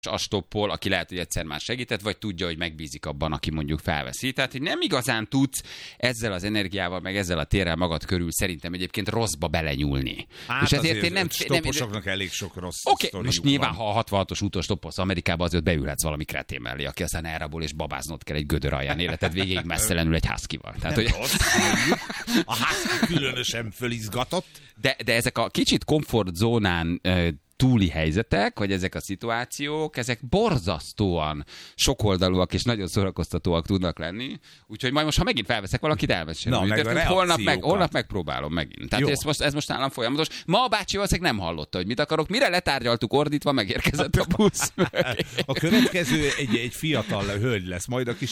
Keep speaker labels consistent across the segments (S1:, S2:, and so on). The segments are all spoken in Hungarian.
S1: a stoppol, aki lehet, hogy egyszer már segített, vagy tudja, hogy megbízik abban, aki mondjuk felveszi. Tehát, hogy nem igazán tudsz ezzel az energiával, meg ezzel a térrel magad körül szerintem egyébként rosszba belenyúlni.
S2: Hát és ezért én nem stopposoknak elég sok rossz sztoriuk
S1: most nyilván, ha a 66-os úton stoppolsz Amerikába, azért beülhetsz valami kretén mellé, aki aztán elrabol és babáznod kell egy gödör alján életed végéig messzelenül egy huskyval. Tehát,
S2: hogy... A husky különösen fölizgatott.
S1: De ezek a kicsit komfortzónán túli helyzetek, vagy ezek a szituációk, ezek borzasztóan sokoldalúak és nagyon szórakoztatóak tudnak lenni. Úgyhogy majd most, ha megint felveszek valakit, elmesélem. Holnap megpróbálom megint. Tehát ez most nálam folyamatos. Ma a bácsi valószínűleg nem hallotta, hogy mit akarok. Mire letárgyaltuk ordítva, megérkezett a busz.
S2: A következő egy fiatal hölgy lesz majd, aki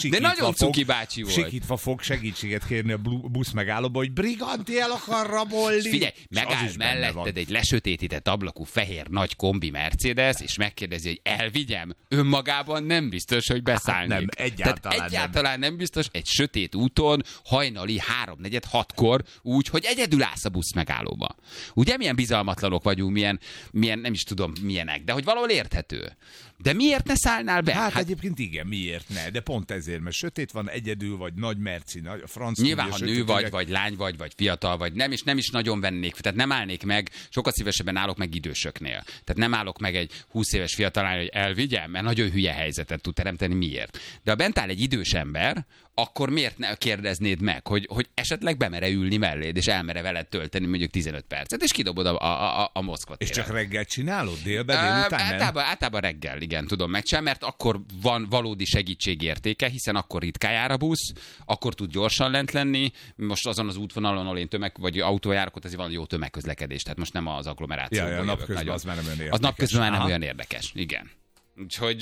S2: sikítva fog segítséget kérni a busz megállóba, hogy Briganti el akar rabolni.
S1: Figyelj, megáll melletted egy lesötétített ablakú fehér nagy kombi Mercedes, és megkérdezi, hogy elvigyem, önmagában nem biztos, hogy beszállnék.
S2: Nem,
S1: egyáltalán nem biztos, egy sötét úton, hajnali 3-4-6-kor, úgy, hogy egyedül állsz a busz megállóba. Ugye milyen bizalmatlanok vagyunk, milyen nem is tudom milyenek, de hogy valahol érthető. De miért ne szállnál be?
S2: Hát egyébként igen, miért ne? De pont ezért, mert sötét van, egyedül vagy, nagy merci, a franc.
S1: Nyilván, ha nő vagy lány vagy fiatal vagy, nem is nagyon vennék, tehát nem állnék meg, sokkal szívesebben állok meg idősöknél. Tehát nem állok meg egy 20 éves fiatal lány, hogy elvigyem, mert nagyon hülye helyzetet tud teremteni, miért? De ha bent áll egy idős ember, akkor miért ne kérdeznéd meg, hogy esetleg bemere ülni melléd, és elmere veled tölteni mondjuk 15 percet, és kidobod a Moszkva téren.
S2: És csak reggel csinálod? Délután?
S1: Általában reggel, igen, tudom megcsinálni, mert akkor van valódi segítségértéke, hiszen akkor ritkán jár a busz, akkor tud gyorsan lent lenni. Most azon az útvonalon, ahol én vagy autójárok, ott azért van jó tömegközlekedés, tehát most nem az agglomerációban jövök.
S2: Napközben az már nem olyan érdekes.
S1: Az napközben már nem olyan érdekes, igen. Úgyhogy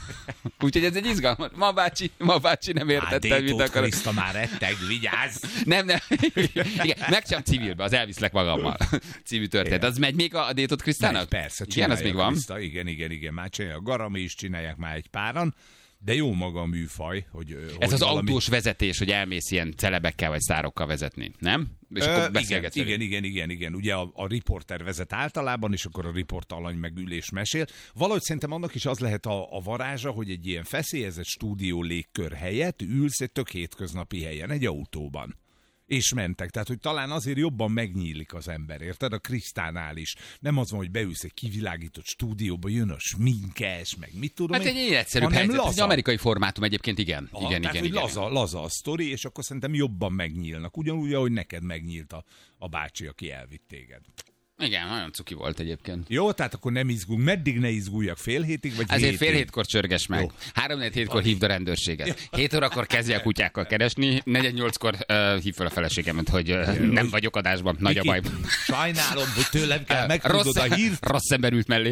S1: ez egy izgalmas. Ma bácsi nem értette, mit akar.
S2: Kriszta már retteg, vigyázz!
S1: Nem. Igen, meg sem civilbe, az elviszlek magammal. Című történet. Az megy még a Détot Krisztának?
S2: Persze,
S1: igen, az még van.
S2: Kriszta, igen. Már csinálja. A Garami is csinálják már egy páran. De jó maga a műfaj, hogy
S1: ez az autós vezetés, hogy elmész ilyen celebekkel vagy sztárokkal vezetni, nem? És akkor beszélgetsz
S2: igen. Ugye a riporter vezet általában, és akkor a riportalany meg ül és mesél. Valahogy szerintem annak is az lehet a varázsa, hogy egy ilyen feszélyezett stúdió légkör helyett ülsz egy tök hétköznapi helyen, egy autóban. És mentek. Tehát, hogy talán azért jobban megnyílik az ember, érted? A Krisztánál is. Nem az van, hogy beülsz egy kivilágított stúdióba, jön a sminkes, meg mit tudom
S1: én. Hát egy egyszerűbb helyzet. Ez egy amerikai formátum egyébként, igen. Igen.
S2: Laza a sztori, és akkor szerintem jobban megnyílnak. Ugyanúgy, ahogy neked megnyílt a bácsi, aki elvitt téged.
S1: Igen, nagyon cuki volt egyébként.
S2: Jó, tehát akkor nem izgulunk. Meddig ne izguljak? Fél hétig, vagy
S1: azért fél hétkor csörges meg. 3-4-7-kor hívd a rendőrséget. 7 órakor kezdje a kutyákkal keresni, 4-8-kor hív fel a feleségemet, hogy nem vagyok adásban, nagy a baj.
S2: Sajnálom, hogy tőlem kell megtudod a hírt.
S1: Rossz ember ült mellé.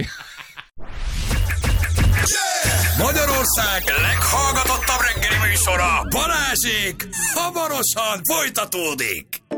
S3: Magyarország leghallgatottabb reggeli műsora, Balázsék hamarosan folytatódik.